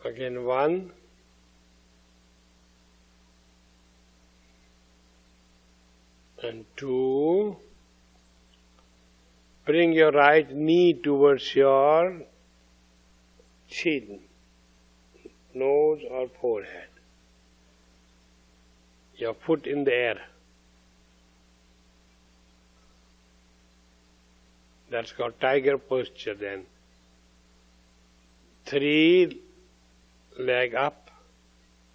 Again, 1. And 2. Bring your right knee towards your chin, nose or forehead. Your foot in the air. That's called tiger posture then. 3, leg up.